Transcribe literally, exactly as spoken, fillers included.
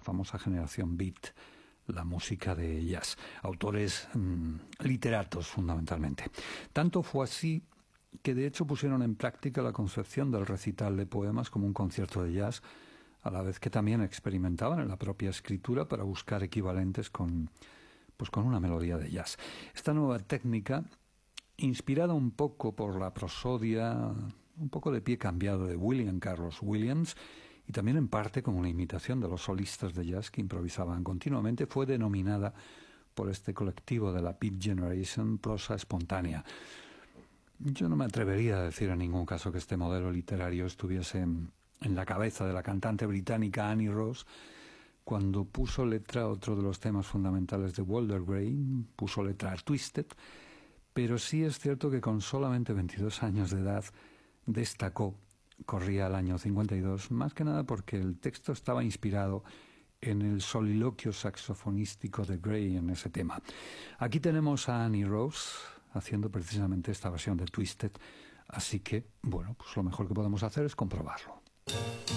famosa generación beat, la música de jazz, autores mmm, literatos fundamentalmente. Tanto fue así que de hecho pusieron en práctica la concepción del recital de poemas como un concierto de jazz, a la vez que también experimentaban en la propia escritura para buscar equivalentes con, pues con una melodía de jazz. Esta nueva técnica, inspirada un poco por la prosodia, un poco de pie cambiado de William Carlos Williams, y también en parte como una imitación de los solistas de jazz que improvisaban continuamente, fue denominada por este colectivo de la Beat Generation prosa espontánea. Yo no me atrevería a decir en ningún caso que este modelo literario estuviese en, en la cabeza de la cantante británica Annie Rose cuando puso letra a otro de los temas fundamentales de Walter Gray, puso letra a Twisted, pero sí es cierto que con solamente veintidós años de edad destacó, corría el año cincuenta y dos, más que nada porque el texto estaba inspirado en el soliloquio saxofonístico de Gray en ese tema. Aquí tenemos a Annie Rose haciendo precisamente esta versión de Twisted, así que, bueno, pues lo mejor que podemos hacer es comprobarlo.